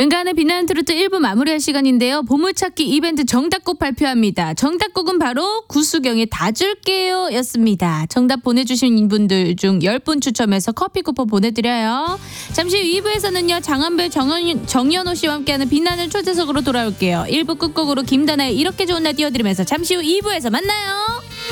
은간의 빛나는 트로트 1부 마무리할 시간인데요. 보물찾기 이벤트 정답곡 발표합니다. 정답곡은 바로 구수경의 다 줄게요 였습니다. 정답 보내주신 분들 중 10분 추첨해서 커피 쿠폰 보내드려요. 잠시 후 2부에서는요. 장한별 정연호 씨와 함께하는 빛나는 초대석으로 돌아올게요. 1부 끝곡으로 김다나의 이렇게 좋은 날 띄워드리면서 잠시 후 2부에서 만나요.